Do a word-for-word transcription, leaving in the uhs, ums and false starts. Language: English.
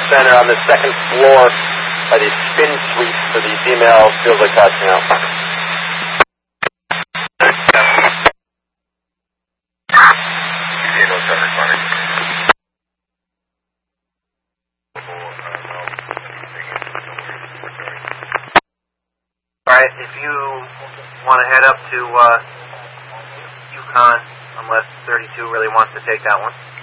center on the second floor by the spin suite for the female field like personnel. Alright, if you want to head up to uh, Yukon, unless thirty-two really wants to take that one.